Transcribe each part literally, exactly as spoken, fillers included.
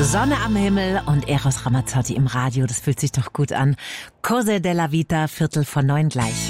Sonne am Himmel und Eros Ramazzotti im Radio, das fühlt sich doch gut an. Cose della Vita, Viertel von neun gleich.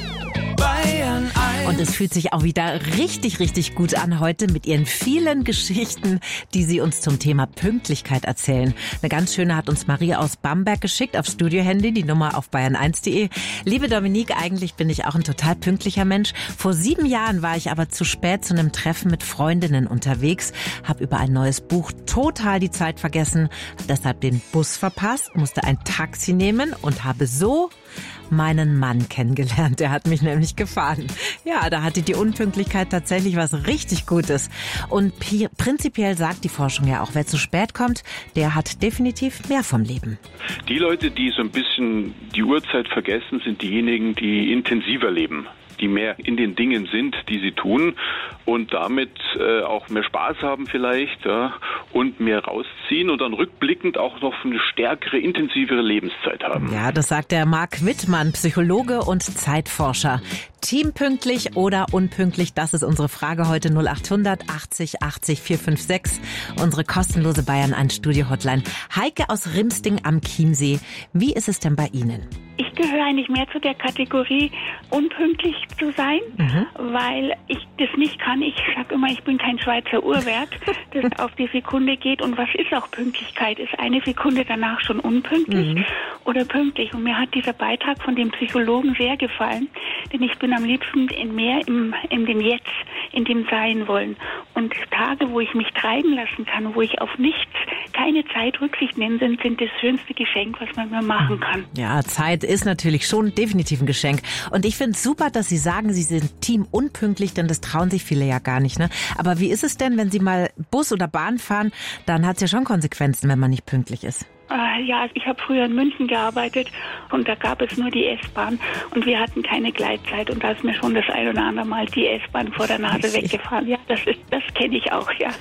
Und es fühlt sich auch wieder richtig, richtig gut an heute mit ihren vielen Geschichten, die sie uns zum Thema Pünktlichkeit erzählen. Eine ganz schöne hat uns Maria aus Bamberg geschickt auf Studiohandy, die Nummer auf bayern eins punkt de. Liebe Dominique, eigentlich bin ich auch ein total pünktlicher Mensch. Vor sieben Jahren war ich aber zu spät zu einem Treffen mit Freundinnen unterwegs, habe über ein neues Buch total die Zeit vergessen, habe deshalb den Bus verpasst, musste ein Taxi nehmen und habe so meinen Mann kennengelernt. Der hat mich nämlich gefahren. Ja, da hatte die Unpünktlichkeit tatsächlich was richtig Gutes. Und prinzipiell sagt die Forschung ja auch, wer zu spät kommt, der hat definitiv mehr vom Leben. Die Leute, die so ein bisschen die Uhrzeit vergessen, sind diejenigen, die intensiver leben, die mehr in den Dingen sind, die sie tun und damit äh, auch mehr Spaß haben vielleicht, ja, und mehr rausziehen und dann rückblickend auch noch eine stärkere, intensivere Lebenszeit haben. Ja, das sagt der Marc Wittmann, Psychologe und Zeitforscher. Teampünktlich oder unpünktlich, das ist unsere Frage heute. Null achthundert achtzig achtzig vier fünf sechs, unsere kostenlose Bayern eins Studio Hotline. Heike aus Rimsting am Chiemsee, wie ist es denn bei Ihnen? Ich gehöre eigentlich mehr zu der Kategorie, unpünktlich zu sein, mhm. weil ich das nicht kann. Ich sage immer, ich bin kein Schweizer Uhrwerk, das auf die Sekunde geht. Und was ist auch Pünktlichkeit? Ist eine Sekunde danach schon unpünktlich mhm. oder pünktlich? Und mir hat dieser Beitrag von dem Psychologen sehr gefallen, denn ich bin am liebsten in mehr im, in dem Jetzt, in dem Sein wollen. Und Tage, wo ich mich treiben lassen kann, wo ich auf nichts, keine Zeit Rücksicht nehmen, sind, sind das schönste Geschenk, was man mir machen kann. Ja, Zeit ist natürlich schon definitiv ein Geschenk. Und ich finde es super, dass Sie sagen, Sie sind Team unpünktlich, denn das trauen sich viele ja gar nicht. Ne? Aber wie ist es denn, wenn Sie mal Bus oder Bahn fahren, dann hat es ja schon Konsequenzen, wenn man nicht pünktlich ist. Ja, ich habe früher in München gearbeitet und da gab es nur die S-Bahn und wir hatten keine Gleitzeit und da ist mir schon das ein oder andere Mal die S-Bahn vor der Nase weggefahren. Ja, das ist, das kenne ich auch, ja.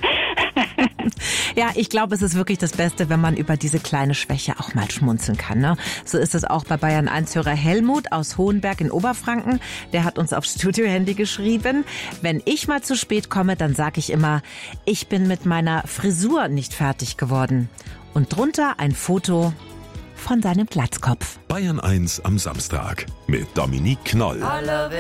Ja, ich glaube, es ist wirklich das Beste, wenn man über diese kleine Schwäche auch mal schmunzeln kann. Ne? So ist es auch bei Bayern eins Hörer Helmut aus Hohenberg in Oberfranken. Der hat uns aufs Studiohandy geschrieben. Wenn ich mal zu spät komme, dann sage ich immer, ich bin mit meiner Frisur nicht fertig geworden. Und drunter ein Foto von seinem Glatzkopf. Bayern eins am Samstag mit Dominique Knoll.